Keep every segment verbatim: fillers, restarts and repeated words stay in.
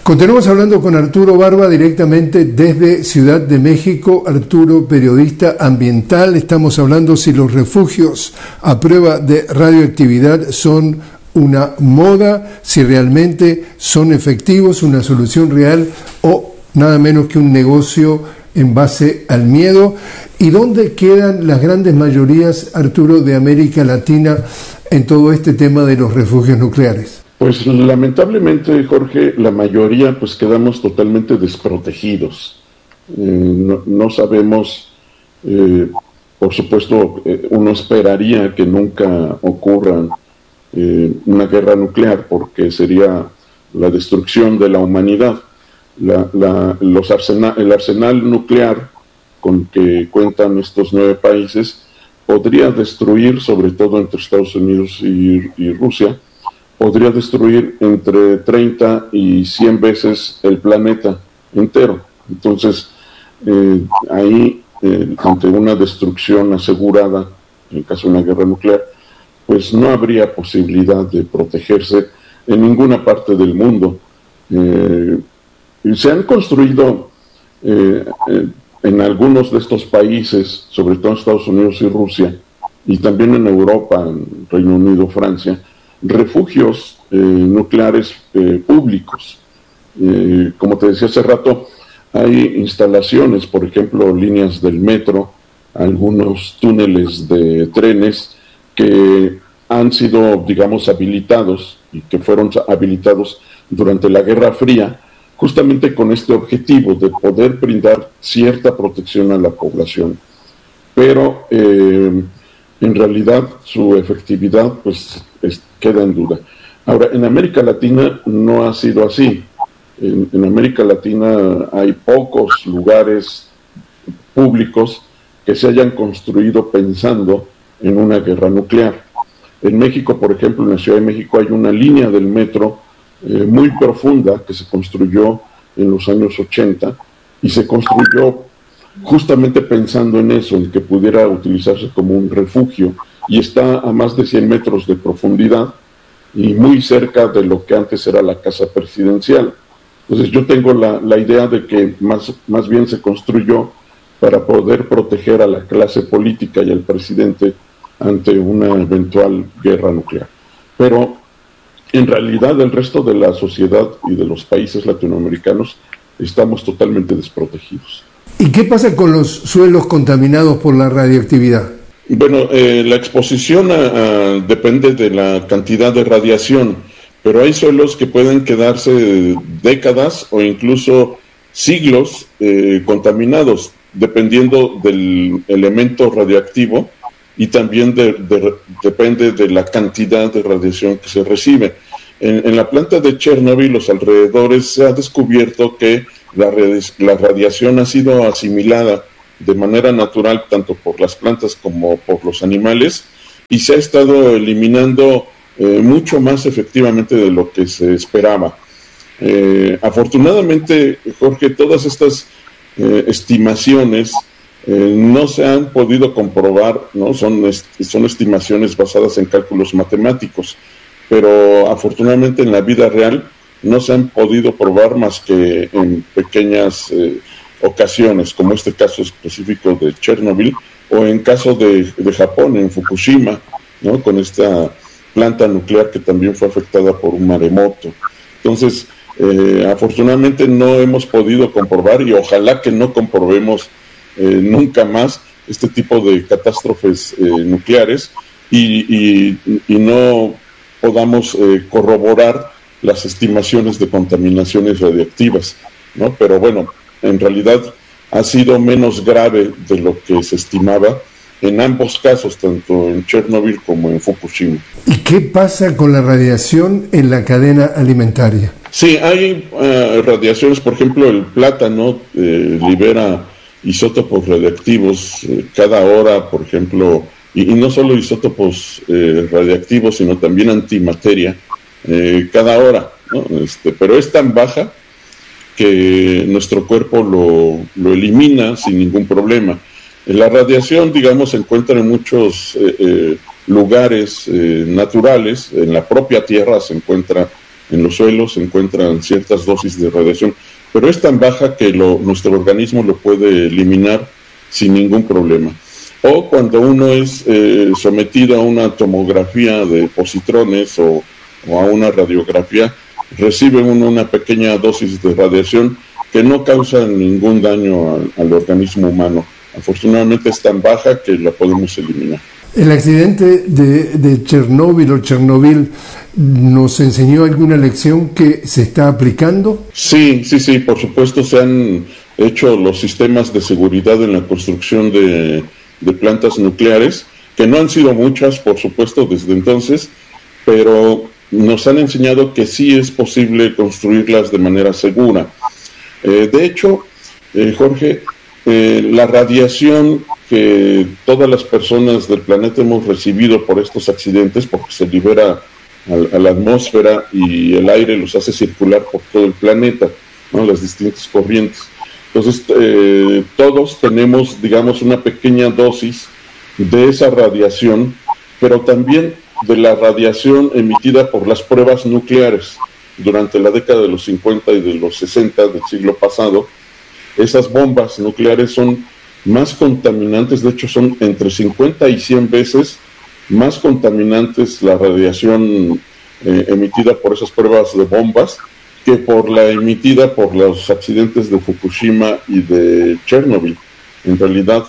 Continuamos hablando con Arturo Barba directamente desde Ciudad de México. Arturo, periodista ambiental. Estamos hablando si los refugios a prueba de radioactividad son una moda, si realmente son efectivos, una solución real o nada menos que un negocio en base al miedo. ¿Y dónde quedan las grandes mayorías, Arturo, de América Latina en todo este tema de los refugios nucleares? Pues lamentablemente, Jorge, la mayoría pues quedamos totalmente desprotegidos. Eh, no, no sabemos, eh, por supuesto, eh, uno esperaría que nunca ocurra eh, una guerra nuclear porque sería la destrucción de la humanidad. La, la, los arsenal, el arsenal nuclear con que cuentan estos nueve países podría destruir, sobre todo entre Estados Unidos y, y Rusia, podría destruir entre treinta y cien veces el planeta entero. Entonces, eh, ahí, eh, ante una destrucción asegurada, en caso de una guerra nuclear, pues no habría posibilidad de protegerse en ninguna parte del mundo. Eh, se han construido eh, eh, en algunos de estos países, sobre todo en Estados Unidos y Rusia, y también en Europa, en Reino Unido, Francia, refugios eh, nucleares eh, públicos. Eh, como te decía hace rato, hay instalaciones, por ejemplo, líneas del metro, algunos túneles de trenes que han sido, digamos, habilitados y que fueron habilitados durante la Guerra Fría, justamente con este objetivo de poder brindar cierta protección a la población. Pero eh, en realidad su efectividad pues es, queda en duda. Ahora, en América Latina no ha sido así. En, en América Latina hay pocos lugares públicos que se hayan construido pensando en una guerra nuclear. En México, por ejemplo, en la Ciudad de México hay una línea del metro eh, muy profunda que se construyó en los años ochenta y se construyó justamente pensando en eso, en que pudiera utilizarse como un refugio, y está a más de cien metros de profundidad y muy cerca de lo que antes era la casa presidencial. Entonces yo tengo la, la idea de que más, más bien se construyó para poder proteger a la clase política y al presidente ante una eventual guerra nuclear. Pero en realidad el resto de la sociedad y de los países latinoamericanos estamos totalmente desprotegidos. ¿Y qué pasa con los suelos contaminados por la radioactividad? Bueno, eh, la exposición a, a, depende de la cantidad de radiación, pero hay suelos que pueden quedarse décadas o incluso siglos eh, contaminados, dependiendo del elemento radioactivo y también de, de, depende de la cantidad de radiación que se recibe. En, en la planta de Chernobyl, los alrededores, se ha descubierto que la, la radiación ha sido asimilada de manera natural tanto por las plantas como por los animales y se ha estado eliminando eh, mucho más efectivamente de lo que se esperaba. Eh, afortunadamente, Jorge, todas estas eh, estimaciones eh, no se han podido comprobar, ¿no? Son, est son estimaciones basadas en cálculos matemáticos, pero afortunadamente en la vida real no se han podido probar más que en pequeñas eh, ocasiones, como este caso específico de Chernobyl, o en caso de, de Japón, en Fukushima, ¿no? Con esta planta nuclear que también fue afectada por un maremoto. Entonces, eh, afortunadamente no hemos podido comprobar, y ojalá que no comprobemos eh, nunca más este tipo de catástrofes eh, nucleares, y, y, y no podamos eh, corroborar las estimaciones de contaminaciones radiactivas, ¿no? Pero bueno, en realidad ha sido menos grave de lo que se estimaba en ambos casos, tanto en Chernobyl como en Fukushima. ¿Y qué pasa con la radiación en la cadena alimentaria? Sí, hay uh, radiaciones, por ejemplo, el plátano eh, libera isótopos radiactivos eh, cada hora, por ejemplo, y, y no solo isótopos eh, radiactivos, sino también antimateria eh, cada hora, ¿no? Este, pero es tan baja que nuestro cuerpo lo, lo elimina sin ningún problema. La radiación, digamos, se encuentra en muchos eh, eh, lugares eh, naturales. En la propia Tierra se encuentra en los suelos se encuentran ciertas dosis de radiación, pero es tan baja que lo, nuestro organismo lo puede eliminar sin ningún problema. O cuando uno es eh, sometido a una tomografía de positrones o, o a una radiografía, recibe uno una pequeña dosis de radiación que no causa ningún daño al, al organismo humano. Afortunadamente es tan baja que la podemos eliminar. ¿El accidente de, de Chernóbil o Chernobyl nos enseñó alguna lección que se está aplicando? Sí, sí, sí, por supuesto se han hecho los sistemas de seguridad en la construcción de, de plantas nucleares, que no han sido muchas, por supuesto, desde entonces, pero nos han enseñado que sí es posible construirlas de manera segura. Eh, de hecho, eh, Jorge, eh, la radiación que todas las personas del planeta hemos recibido por estos accidentes, porque se libera a, a la atmósfera y el aire los hace circular por todo el planeta, ¿no? Las distintas corrientes. Entonces, eh, todos tenemos, digamos, una pequeña dosis de esa radiación, pero también de la radiación emitida por las pruebas nucleares. Durante la década de los cincuenta y de los sesenta del siglo pasado, esas bombas nucleares son más contaminantes, de hecho son entre cincuenta y cien veces más contaminantes la radiación eh, emitida por esas pruebas de bombas que por la emitida por los accidentes de Fukushima y de Chernobyl. En realidad,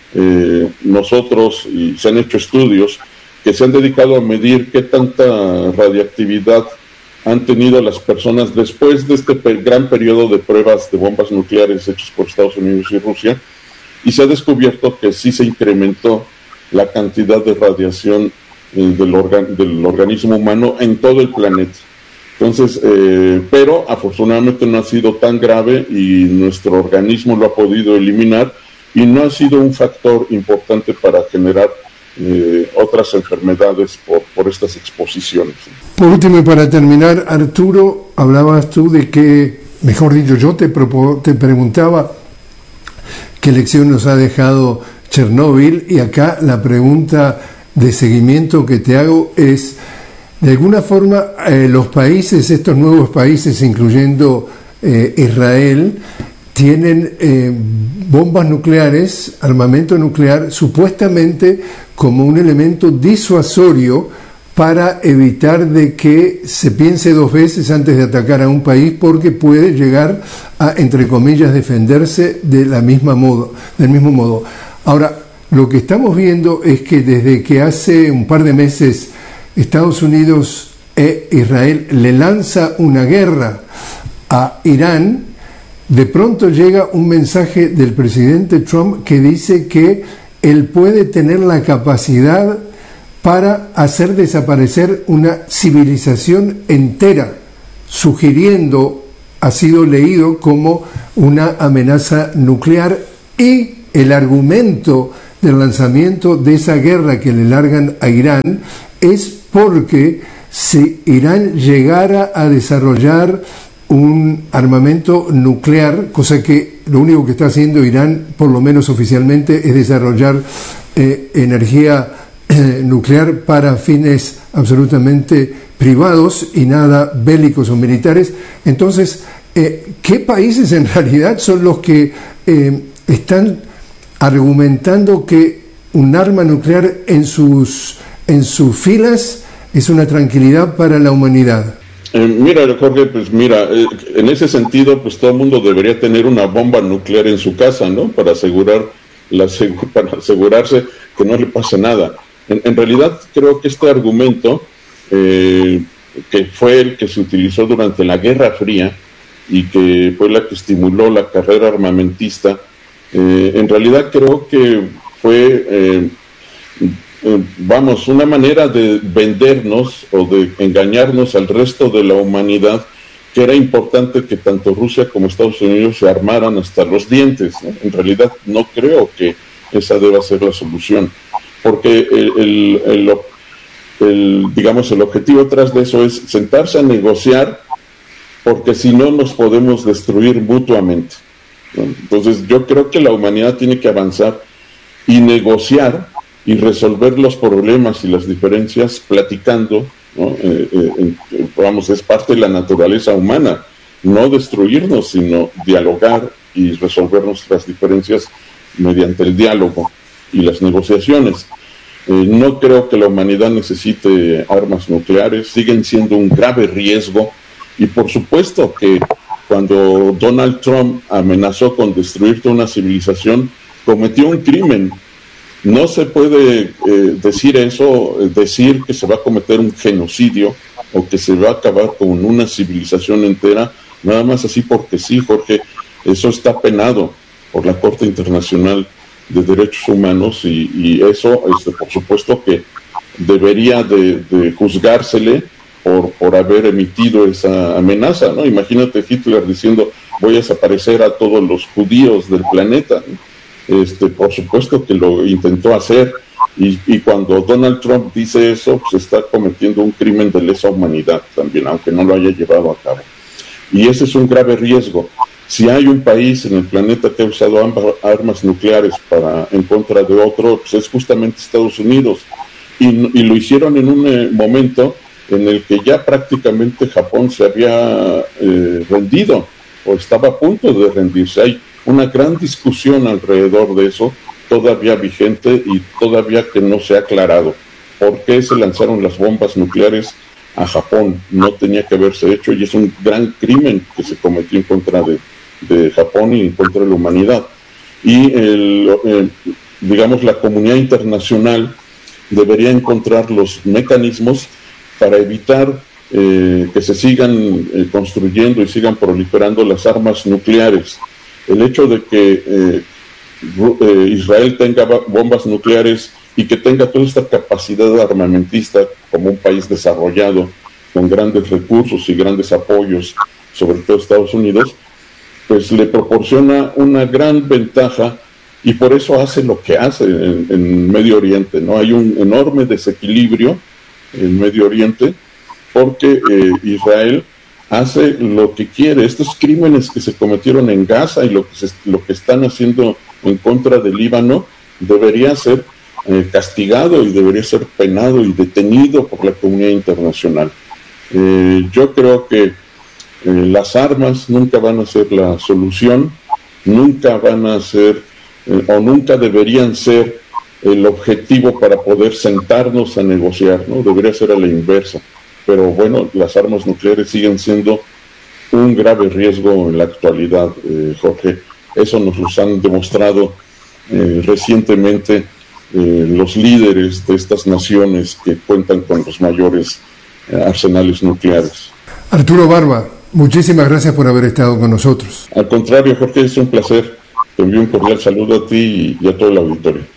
eh, nosotros, y se han hecho estudios que se han dedicado a medir qué tanta radiactividad han tenido las personas después de este gran periodo de pruebas de bombas nucleares hechos por Estados Unidos y Rusia, y se ha descubierto que sí se incrementó la cantidad de radiación eh, del, organ del organismo humano en todo el planeta. Entonces, eh, pero afortunadamente no ha sido tan grave y nuestro organismo lo ha podido eliminar y no ha sido un factor importante para generar eh, otras enfermedades por, por estas exposiciones. Por último y para terminar, Arturo, hablabas tú de que, mejor dicho, yo te, te preguntaba qué lección nos ha dejado Chernóbil, y acá la pregunta de seguimiento que te hago es, de alguna forma, eh, los países, estos nuevos países, incluyendo eh, Israel, tienen eh, bombas nucleares, armamento nuclear, supuestamente como un elemento disuasorio para evitar de que se piense dos veces antes de atacar a un país, porque puede llegar a, entre comillas, defenderse de la misma modo, del mismo modo. Ahora, lo que estamos viendo es que desde que hace un par de meses Estados Unidos e Israel le lanza una guerra a Irán, de pronto llega un mensaje del presidente Trump que dice que él puede tener la capacidad para hacer desaparecer una civilización entera, sugiriendo, ha sido leído como una amenaza nuclear, y el argumento del lanzamiento de esa guerra que le largan a Irán es porque si Irán llegara a desarrollar un armamento nuclear, cosa que lo único que está haciendo Irán, por lo menos oficialmente, es desarrollar eh, energía eh, nuclear para fines absolutamente privados y nada bélicos o militares. Entonces, eh, ¿qué países en realidad son los que eh, están argumentando que un arma nuclear en sus, en sus filas es una tranquilidad para la humanidad? Eh, mira, Jorge, pues mira, eh, en ese sentido, pues todo el mundo debería tener una bomba nuclear en su casa, ¿no? Para asegurar la para asegurarse que no le pase nada. En, en realidad, creo que este argumento, eh, que fue el que se utilizó durante la Guerra Fría y que fue la que estimuló la carrera armamentista, eh, en realidad creo que fue eh, vamos, una manera de vendernos o de engañarnos al resto de la humanidad que era importante que tanto Rusia como Estados Unidos se armaran hasta los dientes, ¿no? En realidad no creo que esa deba ser la solución, porque el, el, el, el, digamos, el objetivo tras de eso es sentarse a negociar, porque si no nos podemos destruir mutuamente, ¿no? Entonces yo creo que la humanidad tiene que avanzar y negociar y resolver los problemas y las diferencias platicando ¿no? Eh, eh, vamos, es parte de la naturaleza humana, no destruirnos, sino dialogar y resolver nuestras diferencias mediante el diálogo y las negociaciones. Eh, no creo que la humanidad necesite armas nucleares, siguen siendo un grave riesgo, y por supuesto que cuando Donald Trump amenazó con destruir toda una civilización, cometió un crimen. No se puede eh, decir eso, decir que se va a cometer un genocidio o que se va a acabar con una civilización entera, nada más así porque sí, Jorge. Eso está penado por la Corte Internacional de Derechos Humanos, y, y eso, este, por supuesto que debería de, de juzgársele por, por haber emitido esa amenaza, ¿no? Imagínate Hitler diciendo: voy a desaparecer a todos los judíos del planeta, ¿no? Este, por supuesto que lo intentó hacer, y, y cuando Donald Trump dice eso, pues está cometiendo un crimen de lesa humanidad también, aunque no lo haya llevado a cabo. Y ese es un grave riesgo. Si hay un país en el planeta que ha usado ambas armas nucleares para en contra de otro, pues es justamente Estados Unidos. Y, y lo hicieron en un eh, momento en el que ya prácticamente Japón se había eh, rendido, o estaba a punto de rendirse. Hay una gran discusión alrededor de eso, todavía vigente y todavía que no se ha aclarado. ¿Por qué se lanzaron las bombas nucleares a Japón? No tenía que haberse hecho, y es un gran crimen que se cometió en contra de, de Japón y en contra de la humanidad. Y el, eh, digamos, la comunidad internacional debería encontrar los mecanismos para evitar eh, que se sigan eh, construyendo y sigan proliferando las armas nucleares. El hecho de que eh, eh, Israel tenga bombas nucleares y que tenga toda esta capacidad armamentista como un país desarrollado, con grandes recursos y grandes apoyos, sobre todo Estados Unidos, pues le proporciona una gran ventaja, y por eso hace lo que hace en, en Medio Oriente, ¿no? Hay un enorme desequilibrio en Medio Oriente, porque eh, Israel hace lo que quiere. Estos crímenes que se cometieron en Gaza y lo que, se, lo que están haciendo en contra del Líbano debería ser eh, castigado y debería ser penado y detenido por la comunidad internacional. Eh, yo creo que eh, las armas nunca van a ser la solución, nunca van a ser eh, o nunca deberían ser el objetivo para poder sentarnos a negociar, ¿no? Debería ser a la inversa. Pero bueno, las armas nucleares siguen siendo un grave riesgo en la actualidad, eh, Jorge. Eso nos lo han demostrado eh, recientemente eh, los líderes de estas naciones que cuentan con los mayores eh, arsenales nucleares. Arturo Barba, muchísimas gracias por haber estado con nosotros. Al contrario, Jorge, es un placer. Te envío un cordial saludo a ti y a todo el auditorio.